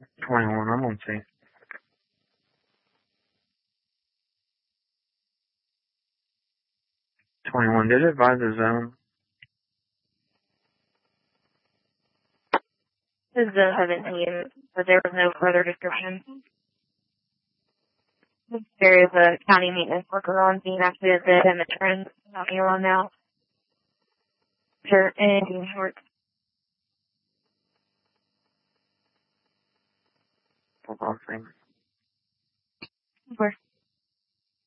21, I'm on scene. 21, did it advise the zone? This is 17, but there was no further description. There is a county maintenance worker on scene actually at the Metron knocking around now. Sure, anything short. Hold on, thing. Of course.